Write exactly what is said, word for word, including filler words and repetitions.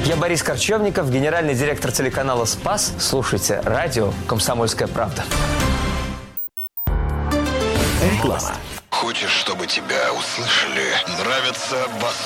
Я Борис Корчевников, генеральный директор телеканала «Спас». Слушайте радио «Комсомольская правда». Реклама. Хочешь, чтобы тебя услышали? Нравится бас